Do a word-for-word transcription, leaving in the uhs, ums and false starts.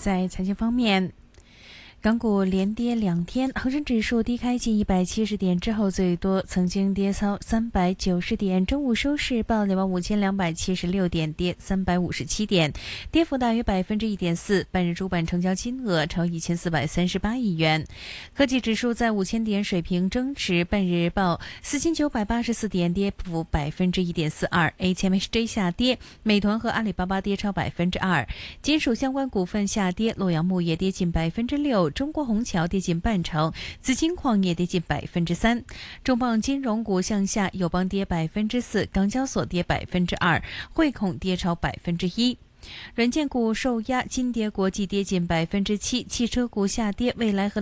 在财经方面，港股连跌两天，恒生指数低开近一百七十点之后，最多曾经跌超三百九十点，中午收市报两万五千两百七十六点，跌三百五十七点，跌幅大约百分之一点四。半日主板成交金额超一千四百三十八亿元。科技指数在五千点水平争持，半日报四千九百八十四点，跌幅百分之一点四二。H M H J 下跌，美团和阿里巴巴跌超百分之二，金属相关股份下跌，洛阳钼业跌近百分之六。中国虹桥跌近半成，紫金矿业跌近百分之三。重磅金融股向下，友邦跌百分之四，港交所跌百分之二，汇控跌超百分之一。软件股受压，金蝶国际跌近百分之七，汽车股下跌，蔚来和